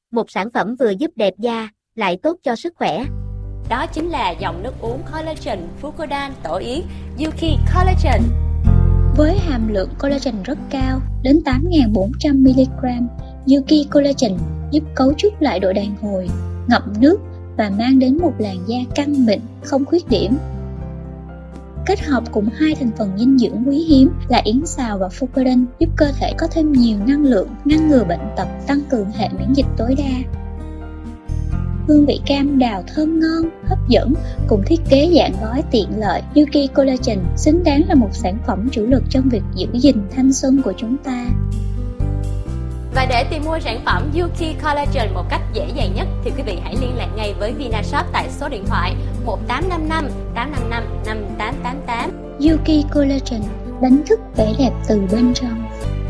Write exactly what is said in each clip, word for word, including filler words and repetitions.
một sản phẩm vừa giúp đẹp da, lại tốt cho sức khỏe. Đó chính là dòng nước uống collagen Fucodan tổ yến Yuki Collagen. Với hàm lượng collagen rất cao, đến tám nghìn bốn trăm mi-li-gam, Yuki Collagen giúp cấu trúc lại độ đàn hồi, ngậm nước và mang đến một làn da căng mịn, không khuyết điểm. Kết hợp cùng hai thành phần dinh dưỡng quý hiếm là yến xào và Fucodan giúp cơ thể có thêm nhiều năng lượng, ngăn ngừa bệnh tật, tăng cường hệ miễn dịch tối đa. Hương vị cam đào thơm ngon, hấp dẫn cùng thiết kế dạng gói tiện lợi, Yuki Collagen xứng đáng là một sản phẩm chủ lực trong việc giữ gìn thanh xuân của chúng ta. Và để tìm mua sản phẩm Yuki Collagen một cách dễ dàng nhất thì quý vị hãy liên lạc ngay với Vinashop tại số điện thoại một tám năm năm tám năm năm năm tám tám tám. Yuki Collagen, đánh thức vẻ đẹp từ bên trong.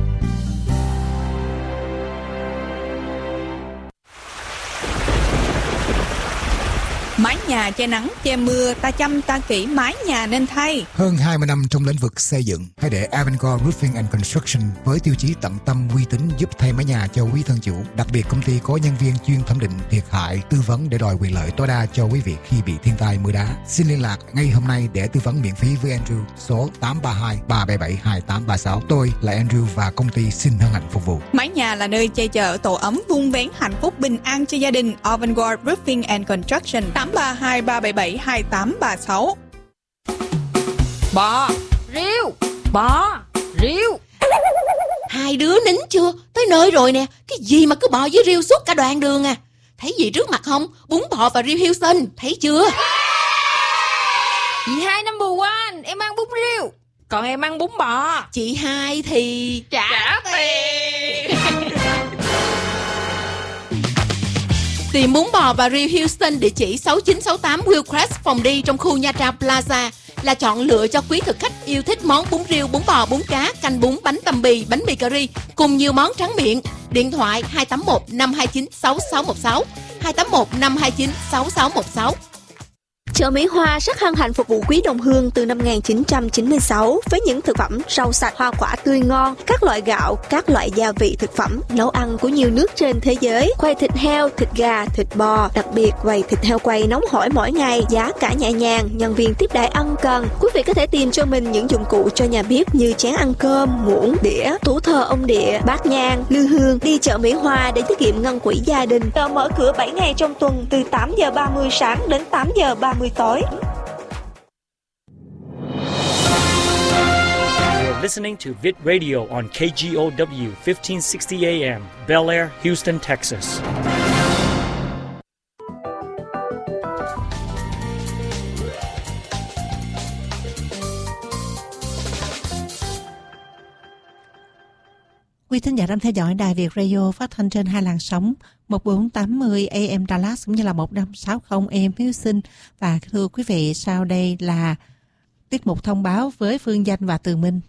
Mái nhà che nắng, che mưa, ta chăm ta kỹ mái nhà nên thay. Hơn hai mươi năm trong lĩnh vực xây dựng, hãy để Avangard Roofing and Construction với tiêu chí tận tâm uy tín giúp thay mái nhà cho quý thân chủ. Đặc biệt công ty có nhân viên chuyên thẩm định thiệt hại, tư vấn để đòi quyền lợi tối đa cho quý vị khi bị thiên tai mưa đá. Xin liên lạc ngay hôm nay để tư vấn miễn phí với Andrew số tám ba hai ba bảy bảy hai tám ba sáu. Tôi là Andrew và công ty xin hân hạnh phục vụ. Mái nhà là nơi che chở tổ ấm vun vén hạnh phúc bình an cho gia đình. Avangard Roofing and Construction tám ba hai ba bảy bảy hai tám ba sáu. Bò, riêu, bò, riêu. Hai đứa nín chưa? Tới nơi rồi nè. Cái gì mà cứ bò với riêu suốt cả đoạn đường à? Thấy gì trước mặt không? Bún bò và riêu Houston, thấy chưa? Chị hai number one, em ăn bún riêu. Còn em ăn bún bò. Chị hai thì trả, trả tiền. Tìm bún bò và riêu Houston địa chỉ sáu chín sáu tám Willcrest phòng đi trong khu Nha Trang Plaza là chọn lựa cho quý thực khách yêu thích món bún riêu, bún bò, bún cá, canh bún, bánh tằm bì, bánh mì cà ri cùng nhiều món tráng miệng. Điện thoại hai tám một năm hai chín sáu sáu một sáu hai tám một năm hai chín sáu sáu một sáu. Chợ Mỹ Hoa rất hân hạnh phục vụ quý đồng hương từ năm một nghìn chín trăm chín mươi sáu với những thực phẩm rau sạch, hoa quả tươi ngon, các loại gạo, các loại gia vị thực phẩm, nấu ăn của nhiều nước trên thế giới, quầy thịt heo, thịt gà, thịt bò, đặc biệt quầy thịt heo quay nóng hổi mỗi ngày, giá cả nhẹ nhàng, nhân viên tiếp đãi ân cần. Quý vị có thể tìm cho mình những dụng cụ cho nhà bếp như chén ăn cơm, muỗng, đĩa, tủ thờ ông địa, bát nhang, lư hương. Đi chợ Mỹ Hoa để tiết kiệm ngân quỹ gia đình. Chợ mở cửa bảy ngày trong tuần từ tám giờ ba mươi sáng đến tám giờ ba mươi tối. You're listening to Vit Radio on K G O W fifteen sixty A M, Bel Air, Houston, Texas. Quý thính giả đang theo dõi Đài Việt Radio phát thanh trên hai làn sóng một bốn tám mươi A M Dallas cũng như là một năm sáu mươi A M Houston. Và thưa quý vị, sau đây là tiết mục thông báo với Phương Danh và Tường Minh.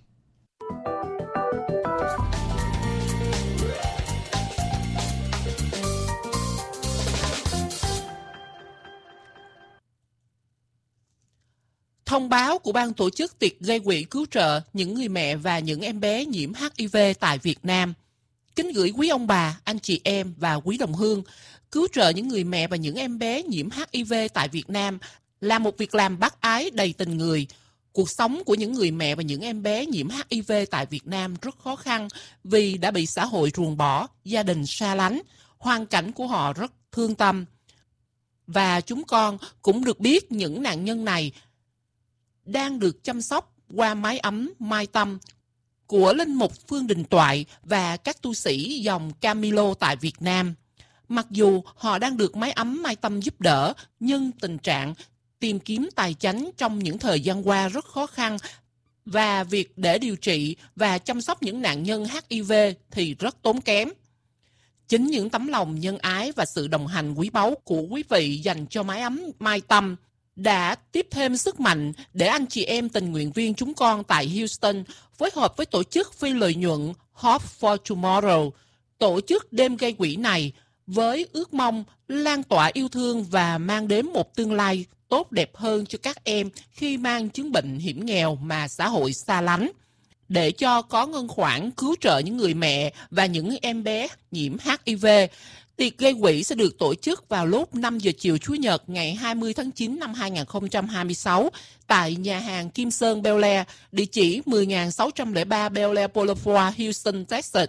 Thông báo của ban tổ chức tiệc gây quỹ cứu trợ những người mẹ và những em bé nhiễm H I V tại Việt Nam. Kính gửi quý ông bà, anh chị em và quý đồng hương, cứu trợ những người mẹ và những em bé nhiễm H I V tại Việt Nam là một việc làm bác ái đầy tình người. Cuộc sống của những người mẹ và những em bé nhiễm H I V tại Việt Nam rất khó khăn vì đã bị xã hội ruồng bỏ, gia đình xa lánh, hoàn cảnh của họ rất thương tâm. Và chúng con cũng được biết những nạn nhân này đang được chăm sóc qua mái ấm Mai Tâm của Linh Mục Phương Đình Toại và các tu sĩ dòng Camilo tại Việt Nam. Mặc dù họ đang được mái ấm Mai Tâm giúp đỡ, nhưng tình trạng tìm kiếm tài chánh trong những thời gian qua rất khó khăn và việc để điều trị và chăm sóc những nạn nhân H I V thì rất tốn kém. Chính những tấm lòng nhân ái và sự đồng hành quý báu của quý vị dành cho mái ấm Mai Tâm đã tiếp thêm sức mạnh để anh chị em tình nguyện viên chúng con tại Houston phối hợp với tổ chức phi lợi nhuận Hope for Tomorrow tổ chức đêm gây quỹ này với ước mong lan tỏa yêu thương và mang đến một tương lai tốt đẹp hơn cho các em khi mang chứng bệnh hiểm nghèo mà xã hội xa lánh. để cho có ngân khoản cứu trợ những người mẹ và những em bé nhiễm hát i vê. Tiệc gây quỹ sẽ được tổ chức vào lúc năm giờ chiều Chủ nhật ngày hai mươi tháng chín năm hai nghìn không trăm hai mươi sáu tại nhà hàng Kim Sơn Bel Air, địa chỉ mười nghìn sáu trăm lẻ ba Bel Air Boulevard, Houston, Texas.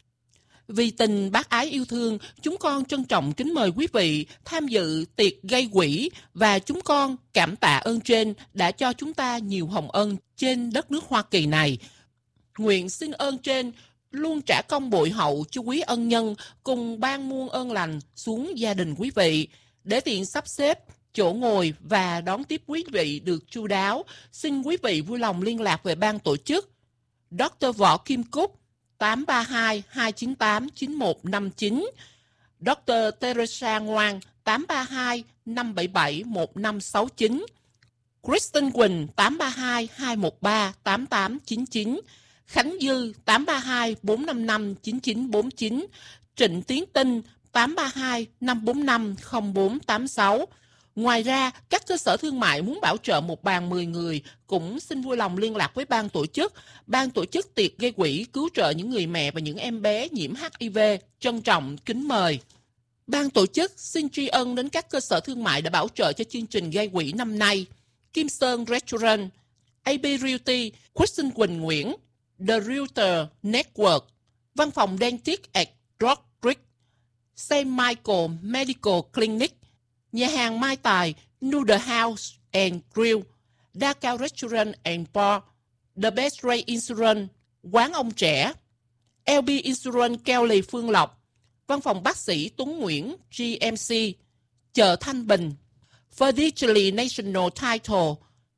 Vì tình bác ái yêu thương, chúng con trân trọng kính mời quý vị tham dự tiệc gây quỹ và chúng con cảm tạ ơn trên đã cho chúng ta nhiều hồng ân trên đất nước Hoa Kỳ này. Nguyện xin ơn trên luôn trả công bội hậu cho quý ân nhân cùng ban muôn ơn lành xuống gia đình quý vị. Để tiện sắp xếp chỗ ngồi và đón tiếp quý vị được chu đáo, xin quý vị vui lòng liên lạc về ban tổ chức. Doctor Võ Kim Cúc, tám ba hai hai chín tám chín một năm chín, Doctor Teresa Ngoan, tám ba hai năm bảy bảy một năm sáu chín, Kristen Quỳnh, tám ba hai hai một ba tám tám chín chín, Khánh Dư, tám ba hai bốn năm năm chín chín bốn chín, Trịnh Tiến Tinh, tám ba hai năm bốn năm không bốn tám sáu. Ngoài ra, các cơ sở thương mại muốn bảo trợ một bàn mười người cũng xin vui lòng liên lạc với ban tổ chức. Ban tổ chức tiệc gây quỹ cứu trợ những người mẹ và những em bé nhiễm hát i vê. Trân trọng kính mời. Ban tổ chức xin tri ân đến các cơ sở thương mại đã bảo trợ cho chương trình gây quỹ năm nay: Kim Sơn Restaurant, a bê Realty, Kristen Quỳnh Nguyễn, The Realtor Network, Văn phòng Dentist at Rock Creek, Saint Michael Medical Clinic, nhà hàng Mai Tài, Noodle House and Grill, Đa Cao Restaurant and Bar, The Best Ray Insurance, Quán Ông Trẻ, lờ bê Insurance Kelly Phương Lộc, Văn phòng Bác sĩ Tuấn Nguyễn giê em xê, Chợ Thanh Bình, Fidelity National Title,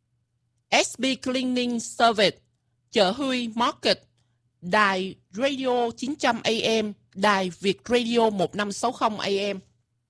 ét bê Cleaning Service, Chợ Huy Market, Đài Radio chín trăm a em, Đài Việt Radio một năm sáu không a em.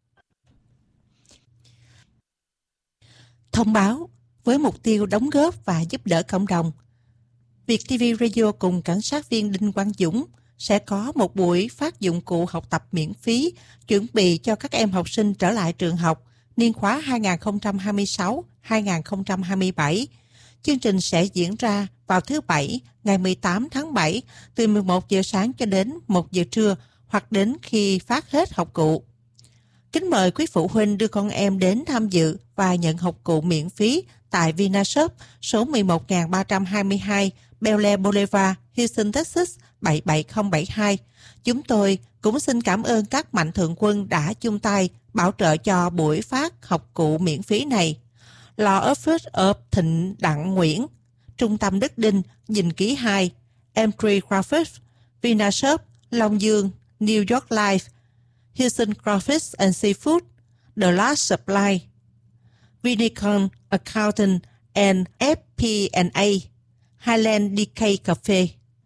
Thông báo với mục tiêu đóng góp và giúp đỡ cộng đồng. Việt ti vi Radio cùng cảnh sát viên Đinh Quang Dũng sẽ có một buổi phát dụng cụ học tập miễn phí chuẩn bị cho các em học sinh trở lại trường học niên khóa hai nghìn không trăm hai mươi sáu hai nghìn không trăm hai mươi bảy. Chương trình sẽ diễn ra vào thứ Bảy, ngày mười tám tháng bảy, từ mười một giờ sáng cho đến một giờ trưa, hoặc đến khi phát hết học cụ. Kính mời quý phụ huynh đưa con em đến tham dự và nhận học cụ miễn phí tại Vinashop, số mười một nghìn ba trăm hai mươi hai Bel Air Boulevard, Houston, Texas bảy bảy không bảy hai. Chúng tôi cũng xin cảm ơn các mạnh thường quân đã chung tay bảo trợ cho buổi phát học cụ miễn phí này. Lò ớt Phước ợp Thịnh Đặng Nguyễn, Trung tâm Đức Đinh, Dình Ký hai, Entry Crawfish, Vinashop, Long Dương, New York Life, Houston Crawfish and Seafood, The Last Supply, Vinicon Accountant and ép pê and a, Highland đê ca Cafe.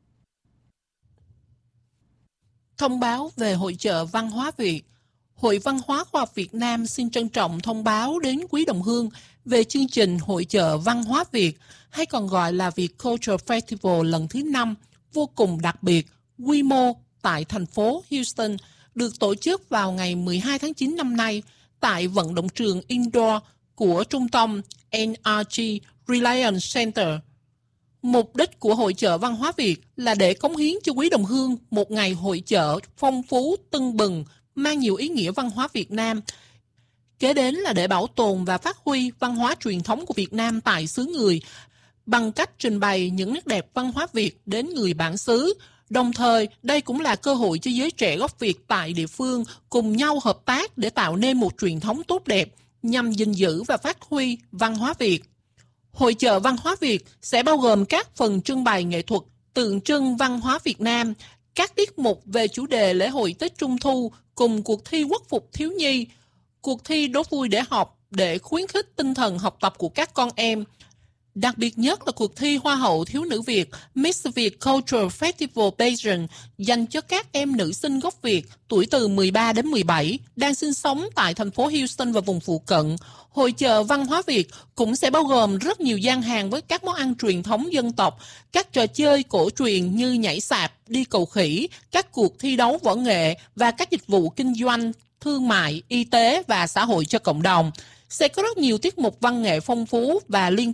Thông báo về Hội chợ Văn hóa Việt. Hội Văn hóa Khoa học Việt Nam xin trân trọng thông báo đến quý đồng hương về chương trình Hội chợ Văn hóa Việt, hay còn gọi là Việt Culture Festival lần thứ năm, vô cùng đặc biệt, quy mô tại thành phố Houston, được tổ chức vào ngày mười hai tháng chín năm nay tại vận động trường indoor của trung tâm en rờ giê Reliance Center. Mục đích của Hội chợ Văn hóa Việt là để cống hiến cho quý đồng hương một ngày hội chợ phong phú, tưng bừng, mang nhiều ý nghĩa văn hóa Việt Nam. Kế đến là để bảo tồn và phát huy văn hóa truyền thống của Việt Nam tại xứ người bằng cách trình bày những nét đẹp văn hóa Việt đến người bản xứ. Đồng thời, đây cũng là cơ hội cho giới trẻ gốc Việt tại địa phương cùng nhau hợp tác để tạo nên một truyền thống tốt đẹp nhằm gìn giữ và phát huy văn hóa Việt. Hội chợ Văn hóa Việt sẽ bao gồm các phần trưng bày nghệ thuật tượng trưng văn hóa Việt Nam, các tiết mục về chủ đề lễ hội Tết Trung Thu cùng cuộc thi quốc phục thiếu nhi, cuộc thi đố vui để học để khuyến khích tinh thần học tập của các con em. Đặc biệt nhất là cuộc thi Hoa hậu Thiếu nữ Việt Miss Việt Cultural Festival Pageant dành cho các em nữ sinh gốc Việt tuổi từ mười ba đến mười bảy đang sinh sống tại thành phố Houston và vùng phụ cận. Hội chợ Văn hóa Việt cũng sẽ bao gồm rất nhiều gian hàng với các món ăn truyền thống dân tộc, các trò chơi cổ truyền như nhảy sạp, đi cầu khỉ, các cuộc thi đấu võ nghệ và các dịch vụ kinh doanh, thương mại, y tế và xã hội cho cộng đồng. Sẽ có rất nhiều tiết mục văn nghệ phong phú và liên tục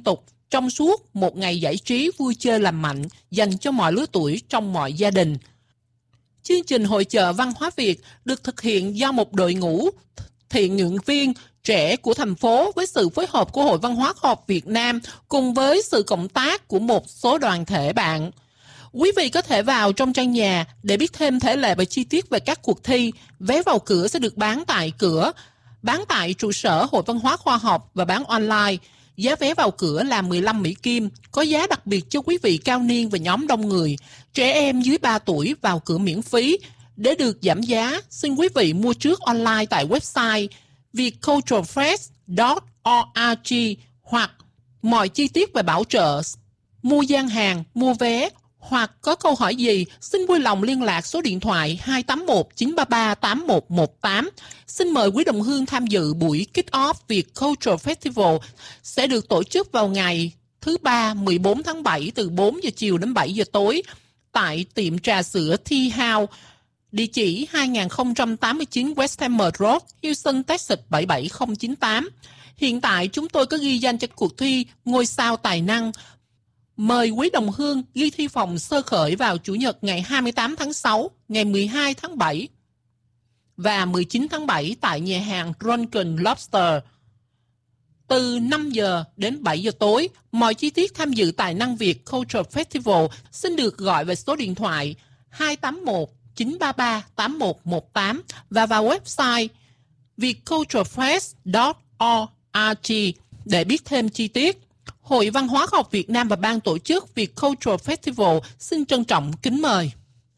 trong suốt một ngày giải trí vui chơi lành mạnh dành cho mọi lứa tuổi trong mọi gia đình. Chương trình hội chợ văn hóa Việt được thực hiện do một đội ngũ thiện nguyện viên trẻ của thành phố với sự phối hợp của Hội Văn hóa Khoa học Việt Nam cùng với sự cộng tác của một số đoàn thể bạn. Quý vị có thể vào trong trang nhà để biết thêm thể lệ và chi tiết về các cuộc thi. Vé vào cửa sẽ được bán tại cửa, bán tại trụ sở Hội Văn hóa Khoa học và bán online. Giá vé vào cửa là mười lăm Mỹ Kim, có giá đặc biệt cho quý vị cao niên và nhóm đông người. Trẻ em dưới ba tuổi vào cửa miễn phí. Để được giảm giá, xin quý vị mua trước online tại website vietculturefest chấm org hoặc mọi chi tiết về bảo trợ, mua gian hàng, mua vé hoặc có câu hỏi gì, xin vui lòng liên lạc số điện thoại hai tám một chín ba ba tám một một tám. Xin mời quý đồng hương tham dự buổi Kick-Off Việt Culture Festival sẽ được tổ chức vào ngày thứ Ba mười bốn tháng bảy từ bốn giờ chiều đến bảy giờ tối tại tiệm trà sữa Tea House, địa chỉ hai nghìn không trăm tám mươi chín West Hammer Road, Houston, Texas bảy bảy không chín tám. Hiện tại chúng tôi có ghi danh cho cuộc thi Ngôi sao tài năng. Mời quý đồng hương ghi thi phòng sơ khởi vào Chủ nhật ngày hai mươi tám tháng sáu, ngày mười hai tháng bảy và mười chín tháng bảy tại nhà hàng Drunken Lobster. Từ năm giờ đến bảy giờ tối, mọi chi tiết tham dự Tài năng Việt Culture Festival xin được gọi về số điện thoại hai tám một chín ba ba tám một một tám và vào website vietculturefest chấm org để biết thêm chi tiết. Hội Văn hóa Khoa học Việt Nam và ban tổ chức Việt Culture Festival xin trân trọng kính mời.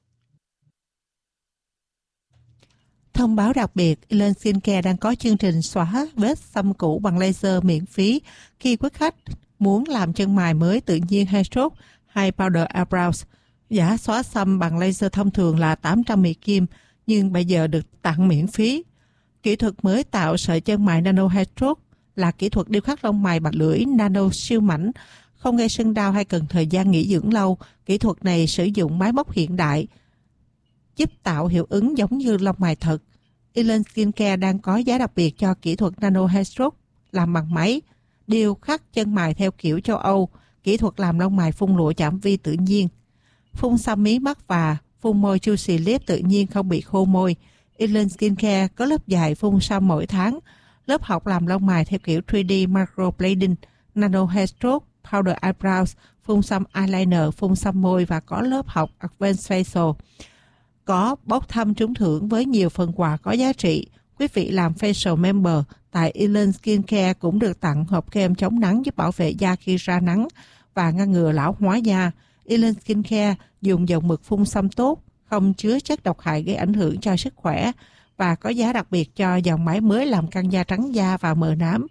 Thông báo đặc biệt, Elen Skincare đang có chương trình xóa vết xăm cũ bằng laser miễn phí khi quý khách muốn làm chân mày mới tự nhiên hay stroke hay powder eyebrows. Giá xóa xăm bằng laser thông thường là tám trăm Mỹ Kim, nhưng bây giờ được tặng miễn phí. Kỹ thuật mới tạo sợi chân mày nano hay stroke là kỹ thuật điêu khắc lông mày bằng lưỡi nano siêu mảnh, không gây sưng đau hay cần thời gian nghỉ dưỡng lâu. Kỹ thuật này sử dụng máy móc hiện đại, giúp tạo hiệu ứng giống như lông mày thật. Elen Skincare đang có giá đặc biệt cho kỹ thuật nano hair stroke làm bằng máy, điêu khắc chân mày theo kiểu châu Âu, kỹ thuật làm lông mày phun lụa chạm vi tự nhiên, phun xăm mí mắt và phun môi juicy lip tự nhiên không bị khô môi. Elen Skincare có lớp dài phun xăm mỗi tháng, lớp học làm lông mày theo kiểu ba D microblading, nano hair stroke, powder eyebrows, phun xăm eyeliner, phun xăm môi và có lớp học advanced facial. Có bốc thăm trúng thưởng với nhiều phần quà có giá trị. Quý vị làm facial member tại Elen Skincare cũng được tặng hộp kem chống nắng giúp bảo vệ da khi ra nắng và ngăn ngừa lão hóa da. Elen Skincare dùng dòng mực phun xăm tốt, không chứa chất độc hại gây ảnh hưởng cho sức khỏe và có giá đặc biệt cho dòng máy mới làm căng da trắng da và mờ nám,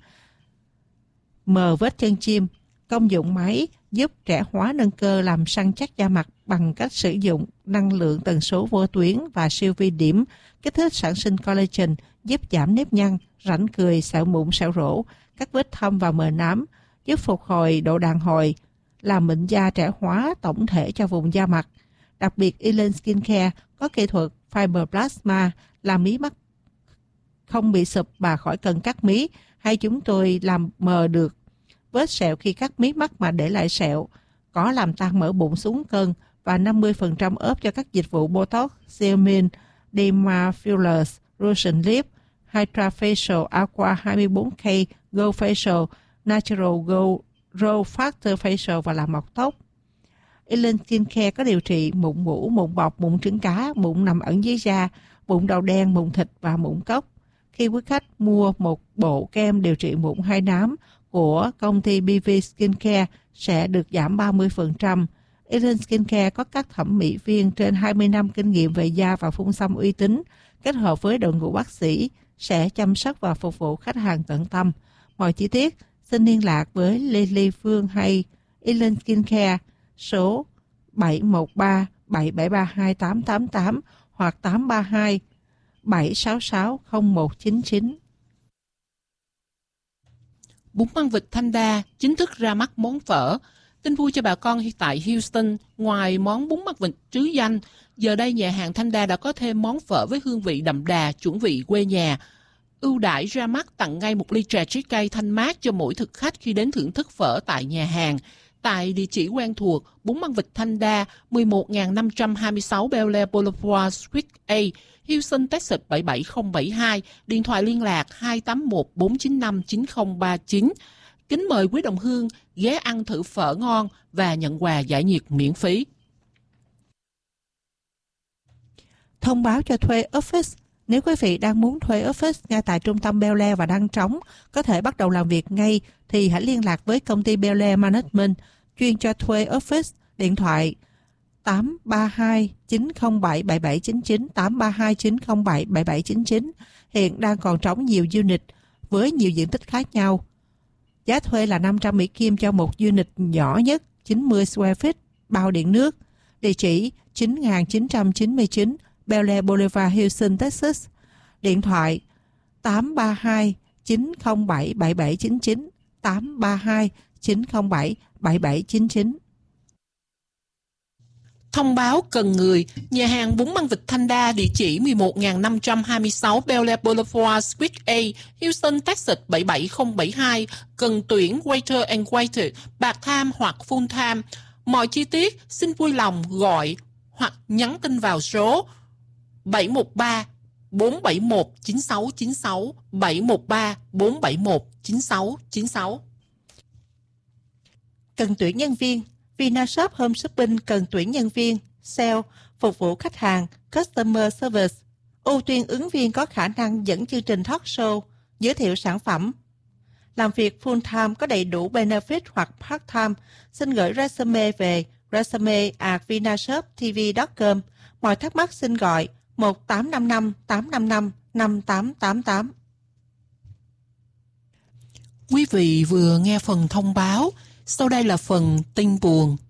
mờ vết chân chim. Công dụng máy giúp trẻ hóa nâng cơ, làm săn chắc da mặt bằng cách sử dụng năng lượng tần số vô tuyến và siêu vi điểm, kích thích sản sinh collagen, giúp giảm nếp nhăn, rãnh cười, sẹo mụn, sẹo rỗ, các vết thâm và mờ nám, giúp phục hồi độ đàn hồi, làm mịn da, trẻ hóa tổng thể cho vùng da mặt. Đặc biệt, Elen Skincare có kỹ thuật Fiber Plasma làm mí mắt không bị sụp và khỏi cần cắt mí, hay chúng tôi làm mờ được vết sẹo khi cắt mí mắt mà để lại sẹo, có làm tăng mỡ bụng xuống cân và năm mươi phần trăm ốp cho các dịch vụ Botox, Xeomin, Derma Fillers, Russian Lip, Hydra Facial, Aqua hai mươi bốn K, Go Facial, Natural Go, Grow Factor Facial và làm mọc tóc. Elen Skincare có điều trị mụn mủ, mụn bọc, mụn trứng cá, mụn nằm ẩn dưới da, mụn đầu đen, mụn thịt và mụn cốc. Khi quý khách mua một bộ kem điều trị mụn hay nám của công ty bê vê Skincare sẽ được giảm ba mươi phần trăm. Elen Skincare có các thẩm mỹ viên trên hai mươi năm kinh nghiệm về da và phun xăm uy tín, kết hợp với đội ngũ bác sĩ sẽ chăm sóc và phục vụ khách hàng tận tâm. Mọi chi tiết xin liên lạc với Lily Phương hay Elen Skincare số bảy một ba bảy bảy ba hai tám tám tám hoặc tám ba hai bảy sáu sáu không một chín chín. Bún măng vịt Thanh Đa chính thức ra mắt món phở. Tin vui cho bà con tại Houston, ngoài món bún măng vịt trứ danh, giờ đây nhà hàng Thanh Đa đã có thêm món phở với hương vị đậm đà, chuẩn vị quê nhà. ưu đãi ra mắt tặng ngay một ly trà trái cây thanh mát cho mỗi thực khách khi đến thưởng thức phở tại nhà hàng. Tại địa chỉ quen thuộc, bún măng vịt Thanh Đa, mười một nghìn năm trăm hai mươi sáu Bel Air Boulevard, Suite A, Houston, Texas bảy bảy không bảy hai, điện thoại liên lạc hai tám một bốn chín năm chín không ba chín. Kính mời quý đồng hương ghé ăn thử phở ngon và nhận quà giải nhiệt miễn phí. Thông báo cho thuê office. Nếu quý vị đang muốn thuê office ngay tại trung tâm Bel Air và đang trống, có thể bắt đầu làm việc ngay, thì hãy liên lạc với công ty Bel Air Management, chuyên cho thuê office, điện thoại tám ba hai chín không bảy bảy bảy chín chín, tám ba hai chín không bảy bảy bảy chín chín. Hiện đang còn trống nhiều unit với nhiều diện tích khác nhau. Giá thuê là năm trăm Mỹ Kim cho một unit nhỏ nhất, chín mươi square feet, bao điện nước. Địa chỉ chín nghìn chín trăm chín mươi chín Bel Air Boulevard, Houston, Texas. Điện thoại tám ba hai chín không bảy bảy bảy chín chín, tám ba hai chín không bảy bảy bảy chín chín. Thông báo cần người, nhà hàng bún măng vịt Thanh Đa, địa chỉ mười một nghìn năm trăm hai mươi sáu Bel Air Boulevard, Suite A, Houston, Texas bảy bảy không bảy hai, cần tuyển waiter and waiter, part-time hoặc full-time. Mọi chi tiết xin vui lòng gọi hoặc nhắn tin vào số bảy một ba bốn bảy một chín sáu chín sáu, bảy một ba bốn bảy một chín sáu chín sáu. Cần tuyển nhân viên, Vinashop Home Shopping cần tuyển nhân viên, sale, phục vụ khách hàng, customer service, ưu tiên ứng viên có khả năng dẫn chương trình talk show, giới thiệu sản phẩm. Làm việc full time có đầy đủ benefit hoặc part time, xin gửi resume về resume at vinashop t v chấm com. Mọi thắc mắc xin gọi một tám năm năm tám năm năm năm tám tám tám. Quý vị vừa nghe phần thông báo, sau đây là phần tin buồn.